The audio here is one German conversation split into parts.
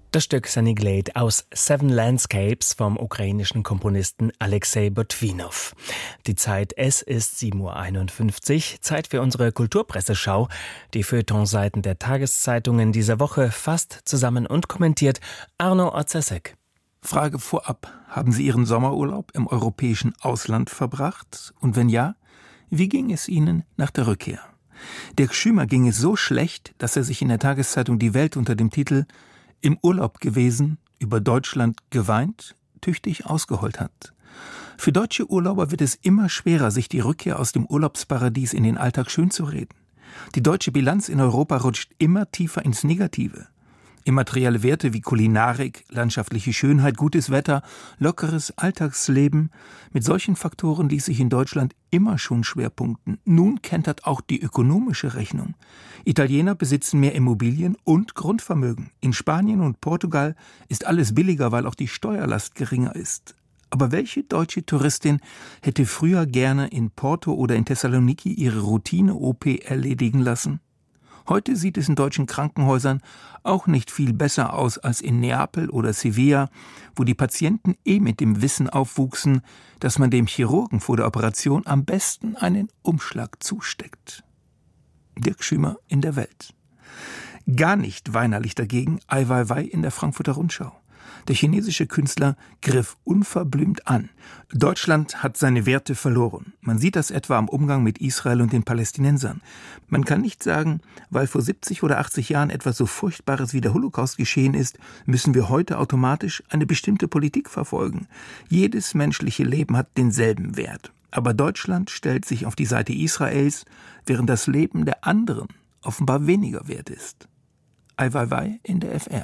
Das Stück Sunny Glade aus Seven Landscapes vom ukrainischen Komponisten Alexei Botwinow. Die Zeit, es ist 7:51 Uhr, Zeit für unsere Kulturpresseschau. Die Feuilletonseiten der Tageszeitungen dieser Woche fasst zusammen und kommentiert Arno Orzesek. Frage vorab, haben Sie Ihren Sommerurlaub im europäischen Ausland verbracht? Und wenn ja, wie ging es Ihnen nach der Rückkehr? Dirk Schümer ging es so schlecht, dass er sich in der Tageszeitung Die Welt unter dem Titel »Im Urlaub gewesen, über Deutschland geweint« tüchtig ausgeheult hat. Für deutsche Urlauber wird es immer schwerer, sich die Rückkehr aus dem Urlaubsparadies in den Alltag schönzureden. Die deutsche Bilanz in Europa rutscht immer tiefer ins Negative. Immaterielle Werte wie Kulinarik, landschaftliche Schönheit, gutes Wetter, lockeres Alltagsleben, mit solchen Faktoren ließ sich in Deutschland immer schon schwerpunkten. Nun kentert auch die ökonomische Rechnung. Italiener besitzen mehr Immobilien und Grundvermögen. In Spanien und Portugal ist alles billiger, weil auch die Steuerlast geringer ist. Aber welche deutsche Touristin hätte früher gerne in Porto oder in Thessaloniki ihre Routine-OP erledigen lassen? Heute sieht es in deutschen Krankenhäusern auch nicht viel besser aus als in Neapel oder Sevilla, wo die Patienten mit dem Wissen aufwuchsen, dass man dem Chirurgen vor der Operation am besten einen Umschlag zusteckt. Dirk Schümer in der Welt. Gar nicht weinerlich dagegen Ai Weiwei in der Frankfurter Rundschau. Der chinesische Künstler griff unverblümt an. Deutschland hat seine Werte verloren. Man sieht das etwa am Umgang mit Israel und den Palästinensern. Man kann nicht sagen, weil vor 70 oder 80 Jahren etwas so Furchtbares wie der Holocaust geschehen ist, müssen wir heute automatisch eine bestimmte Politik verfolgen. Jedes menschliche Leben hat denselben Wert. Aber Deutschland stellt sich auf die Seite Israels, während das Leben der anderen offenbar weniger wert ist. Ai Weiwei in der FR.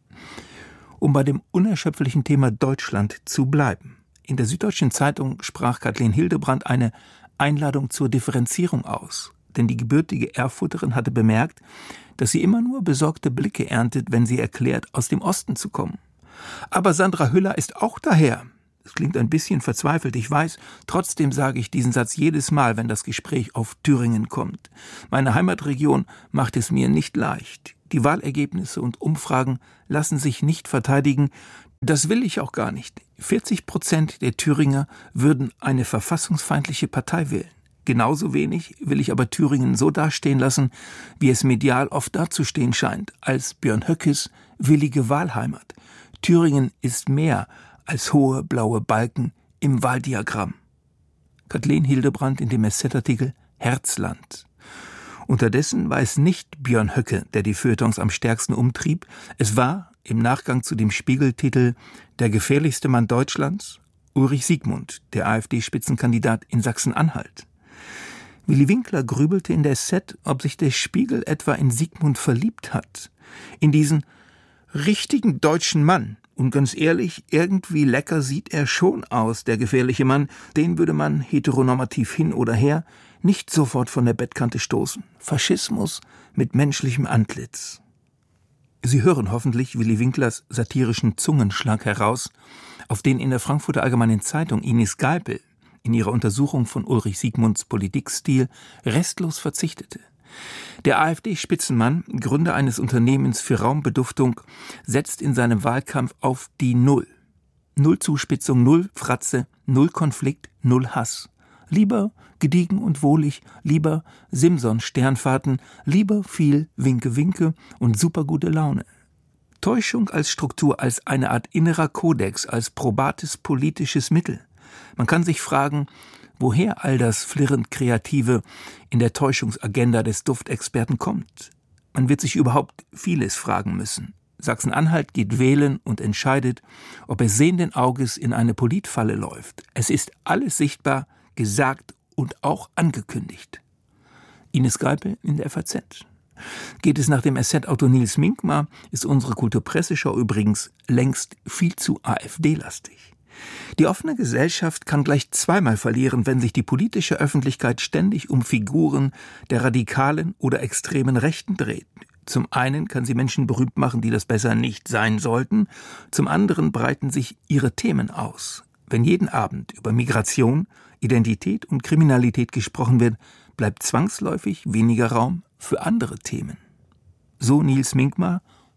Um bei dem unerschöpflichen Thema Deutschland zu bleiben. In der Süddeutschen Zeitung sprach Kathleen Hildebrandt eine Einladung zur Differenzierung aus. Denn die gebürtige Erfurterin hatte bemerkt, dass sie immer nur besorgte Blicke erntet, wenn sie erklärt, aus dem Osten zu kommen. Aber Sandra Hüller ist auch daher. Es klingt ein bisschen verzweifelt, ich weiß. Trotzdem sage ich diesen Satz jedes Mal, wenn das Gespräch auf Thüringen kommt. Meine Heimatregion macht es mir nicht leicht. Die Wahlergebnisse und Umfragen lassen sich nicht verteidigen. Das will ich auch gar nicht. 40% der Thüringer würden eine verfassungsfeindliche Partei wählen. Genauso wenig will ich aber Thüringen so dastehen lassen, wie es medial oft dazustehen scheint, als Björn Höckes willige Wahlheimat. Thüringen ist mehr als hohe blaue Balken im Wahldiagramm. Kathleen Hildebrandt in dem SZ-Artikel Herzland. Unterdessen war es nicht Björn Höcke, der die Feuilletons am stärksten umtrieb. Es war, im Nachgang zu dem Spiegeltitel »Der gefährlichste Mann Deutschlands«, Ulrich Siegmund, der AfD-Spitzenkandidat in Sachsen-Anhalt. Willi Winkler grübelte in der SZ, ob sich der Spiegel etwa in Siegmund verliebt hat. In diesen richtigen deutschen Mann. Und ganz ehrlich, irgendwie lecker sieht er schon aus, der gefährliche Mann. Den würde man, heteronormativ hin oder her, nicht sofort von der Bettkante stoßen. Faschismus mit menschlichem Antlitz. Sie hören hoffentlich Willi Winklers satirischen Zungenschlag heraus, auf den in der Frankfurter Allgemeinen Zeitung Ines Galpel in ihrer Untersuchung von Ulrich Siegmunds Politikstil restlos verzichtete. Der AfD-Spitzenmann, Gründer eines Unternehmens für Raumbeduftung, setzt in seinem Wahlkampf auf die Null. Null Zuspitzung, null Fratze, null Konflikt, null Hass. Lieber gediegen und wohlig, lieber Simson-Sternfahrten, lieber viel Winke-Winke und supergute Laune. Täuschung als Struktur, als eine Art innerer Kodex, als probates politisches Mittel. Man kann sich fragen, woher all das flirrend Kreative in der Täuschungsagenda des Duftexperten kommt. Man wird sich überhaupt vieles fragen müssen. Sachsen-Anhalt geht wählen und entscheidet, ob es sehenden Auges in eine Politfalle läuft. Es ist alles sichtbar, gesagt und auch angekündigt. Ines Galpel in der FAZ. Geht es nach dem SZ-Autor Nils Minkmar, ist unsere Kulturpresseschau übrigens längst viel zu AfD-lastig. Die offene Gesellschaft kann gleich zweimal verlieren, wenn sich die politische Öffentlichkeit ständig um Figuren der radikalen oder extremen Rechten dreht. Zum einen kann sie Menschen berühmt machen, die das besser nicht sein sollten, zum anderen breiten sich ihre Themen aus. Wenn jeden Abend über Migration, Identität und Kriminalität gesprochen wird, bleibt zwangsläufig weniger Raum für andere Themen. So Nils Minkmar,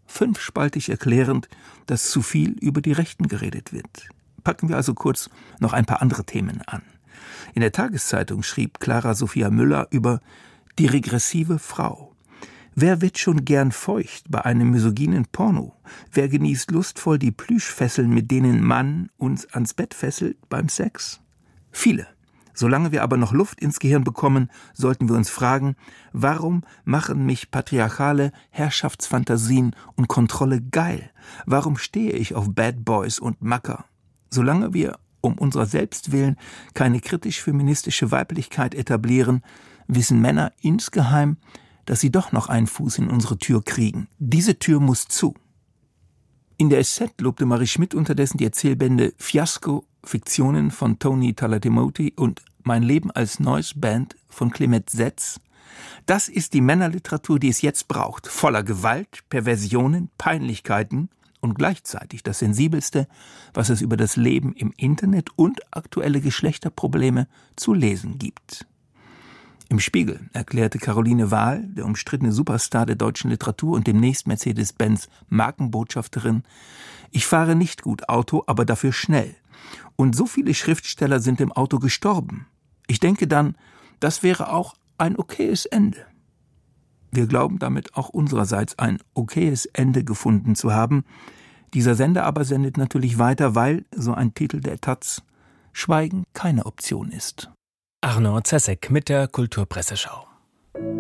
5-spaltig erklärend, dass zu viel über die Rechten geredet wird. Packen wir also kurz noch ein paar andere Themen an. In der Tageszeitung schrieb Clara Sophia Müller über die regressive Frau. Wer wird schon gern feucht bei einem misogynen Porno? Wer genießt lustvoll die Plüschfesseln, mit denen Mann uns ans Bett fesselt beim Sex? Viele. Solange wir aber noch Luft ins Gehirn bekommen, sollten wir uns fragen, warum machen mich patriarchale Herrschaftsfantasien und Kontrolle geil? Warum stehe ich auf Bad Boys und Macker? Solange wir um unserer selbst willen keine kritisch-feministische Weiblichkeit etablieren, wissen Männer insgeheim, dass sie doch noch einen Fuß in unsere Tür kriegen. Diese Tür muss zu. In der SZ lobte Marie Schmidt unterdessen die Erzählbände Fiasko, Fiktionen von Tony Talatemoti und Mein Leben als Neues Band von Clement Setz. Das ist die Männerliteratur, die es jetzt braucht. Voller Gewalt, Perversionen, Peinlichkeiten und gleichzeitig das Sensibelste, was es über das Leben im Internet und aktuelle Geschlechterprobleme zu lesen gibt. Im Spiegel erklärte Caroline Wahl, der umstrittene Superstar der deutschen Literatur und demnächst Mercedes-Benz Markenbotschafterin: Ich fahre nicht gut Auto, aber dafür schnell. Und so viele Schriftsteller sind im Auto gestorben. Ich denke dann, das wäre auch ein okayes Ende. Wir glauben damit auch unsererseits ein okayes Ende gefunden zu haben. Dieser Sender aber sendet natürlich weiter, weil, so ein Titel der Taz, Schweigen keine Option ist. Arno Zesek mit der Kulturpresseschau.